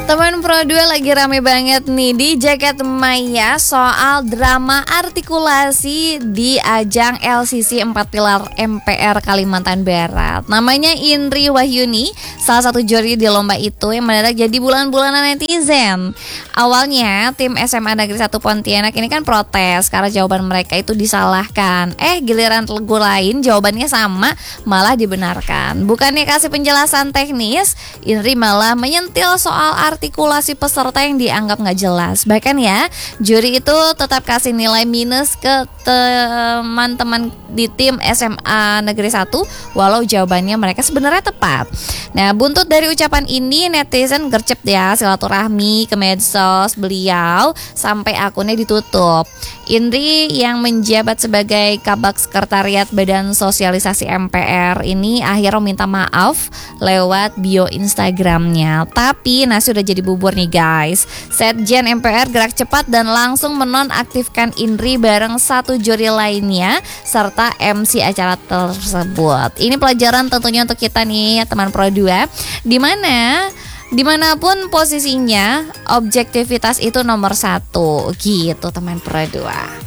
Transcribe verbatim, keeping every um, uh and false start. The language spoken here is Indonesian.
Teman Pro dua lagi rame banget nih di Jagat Maya soal drama artikulasi di ajang L C C empat Pilar M P R Kalimantan Barat. Namanya Indri Wahyuni, salah satu juri di lomba itu yang mendadak jadi bulan-bulanan netizen. Awalnya tim S M A Negeri satu Pontianak ini kan protes karena jawaban mereka itu disalahkan. Eh giliran telegu lain jawabannya sama, malah dibenarkan. Bukannya kasih penjelasan teknis, Indri malah menyentil soal artikulasi peserta yang dianggap nggak jelas. Bahkan ya, juri itu tetap kasih nilai minus ke teman-teman di tim S M A Negeri satu walau jawabannya mereka sebenarnya tepat. Nah, buntut dari ucapan ini netizen gercep ya silaturahmi ke medsos beliau sampai akunnya ditutup. Indri yang menjabat sebagai Kabak Sekretariat Badan Sosialisasi M P R ini akhirnya minta maaf lewat bio Instagramnya. Tapi nasi udah jadi bubur nih guys. Setjen M P R gerak cepat dan langsung menonaktifkan Indri bareng satu juri lainnya serta M C acara tersebut. Ini pelajaran tentunya untuk kita nih teman Pro dua, dimana dimanapun posisinya objektivitas itu nomor satu gitu teman Pro dua.